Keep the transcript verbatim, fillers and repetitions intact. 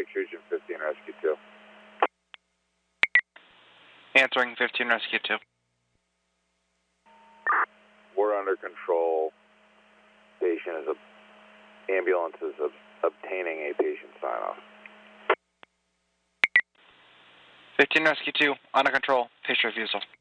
extrusion fifteen Rescue two. Answering fifteen Rescue two. We're under control. Patient is a, ambulance is ob obtaining a patient sign-off. fifteen Rescue two, under control, patient refusal.